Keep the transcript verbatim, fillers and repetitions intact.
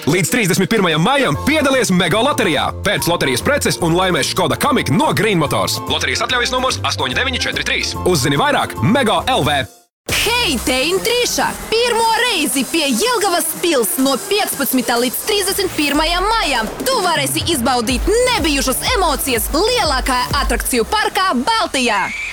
Līdz trīsdesmit pirmajam maijam piedalies Mega loterijā. Pēc loterijas preces un laimēs Škoda Kamiq no Green Motors. Loterijas atļaujas numurs astoņi deviņi četri trīs. Uzzini vairāk Mega L V. Hei, te Intrīša! Pirmo reizi pie Jelgavas pils no piecpadsmitā līdz trīsdesmit pirmajam maijam tu varēsi izbaudīt nebijušas emocijas lielākajā atrakciju parkā Baltijā.